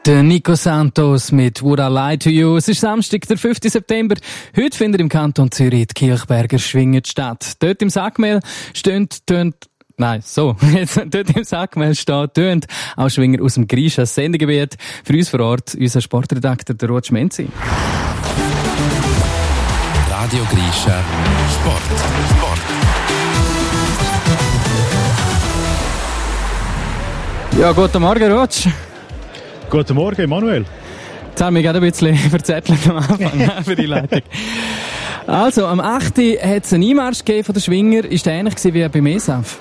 Der Nico Santos mit Would I Lie to You. Es ist Samstag, der 5. September. Heute findet im Kanton Zürich die Kirchberger Schwinger statt. Dort im Sackmehl tönt auch Schwinger aus dem Grischa Sendegebiet. Für uns vor Ort unser Sportredakteur, der Roger Menzi. Radio Grischa Sport. Ja, guten Morgen, Roger. Guten Morgen, Emanuel. Jetzt haben wir gerade ein bisschen verzettelt am Anfang für die Leitung. Also, am 8. hat es einen Einmarsch gegeben von den Schwinger. Ist der ähnlich wie beim ESAF?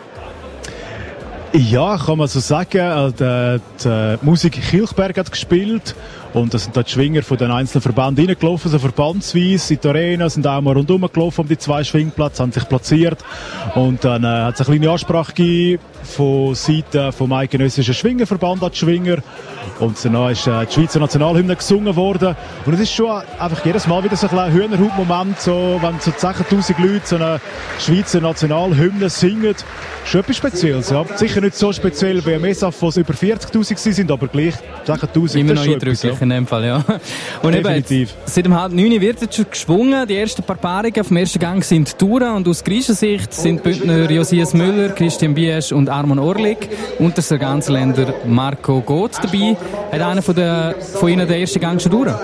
Ja, kann man so sagen. Die Musik Kilchberg hat gespielt. Und da sind die Schwinger von den einzelnen Verbänden reingelaufen, so verbandsweise in die Arena, sind auch mal rundherum gelaufen um die zwei Schwingplätze, haben sich platziert. Und dann hat es eine kleine Ansprache gegeben von Seiten vom eidgenössischen Schwingerverband an die Schwinger. Und danach ist die Schweizer Nationalhymne gesungen worden. Und es ist schon einfach jedes Mal wieder so ein kleiner Hühnerhaut-Moment, so, wenn so 10.000 Leute so eine Schweizer Nationalhymne singen. Schon etwas Spezielles, ja. Sicher nicht so speziell wie am ESAF, wo es über 40.000 sind, aber gleich 10.000. Immer noch eindrücklich, in dem Fall, ja. Und definitiv. Eben, seit dem 8:30 wird jetzt schon geschwungen. Die ersten paar Paarungen auf dem ersten Gang sind Touren. Und aus Grischer Sicht sind Bündner Josias Müller, Christian Biesch und Armon Orlik und der Sarganserländer Marco Goth dabei. Hat einer von ihnen den ersten Gang schon durch?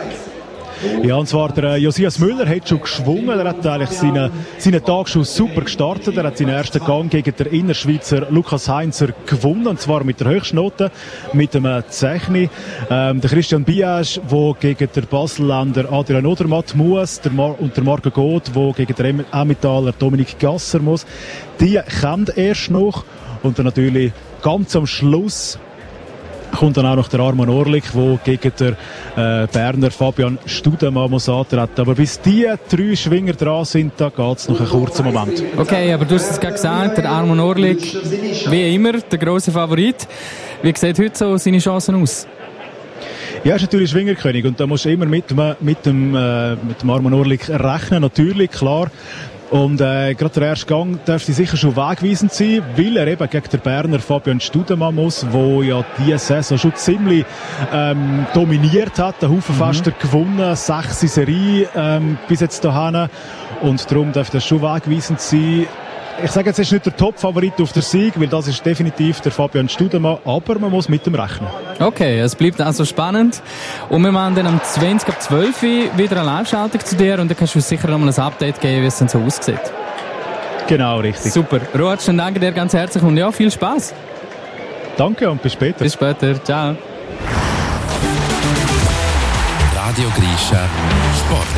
Ja, und zwar der Josias Müller hat schon geschwungen. Er hat eigentlich seinen Tag schon super gestartet. Er hat seinen ersten Gang gegen den Innerschweizer Lukas Heinzer gewonnen. Und zwar mit der Höchstnote, mit dem 10. Der Christian Biesch, der gegen den Baselländer Adrian Odermatt muss, und der Marco Goth, der gegen den Emmentaler Dominik Gasser muss. Die kennt erst noch. Und dann natürlich ganz am Schluss kommt dann auch noch der Armon Orlik, der gegen den Berner Fabian Studemann muss antreten. Aber bis die 3 Schwinger dran sind, da geht es noch einen kurzen Moment. Okay, aber du hast es gerade gesagt, der Armon Orlik, wie immer, der grosse Favorit. Wie sieht heute so seine Chancen aus? Ja, er ist natürlich Schwingerkönig und da musst du immer mit dem Armon Orlik rechnen, natürlich, klar. Und gerade der erste Gang dürfte sicher schon wegweisend sein, weil er eben gegen den Berner Fabian Studemann muss, der ja diese Saison schon ziemlich dominiert hat, einen Haufen Fester gewonnen, 6 in Serie bis jetzt dahin. Und darum dürfte das schon wegweisend sein. Ich sage jetzt, es ist nicht der Top-Favorit auf den Sieg, weil das ist definitiv der Fabian Studemann, aber man muss mit dem rechnen. Okay, es bleibt also spannend. Und wir machen dann am 20:12 wieder eine Live-Schaltung zu dir und dann kannst du uns sicher noch mal ein Update geben, wie es dann so aussieht. Genau, richtig. Super. Roger, dann danke dir ganz herzlich und ja, viel Spaß. Danke und bis später. Bis später. Ciao. Radio Grischa Sport.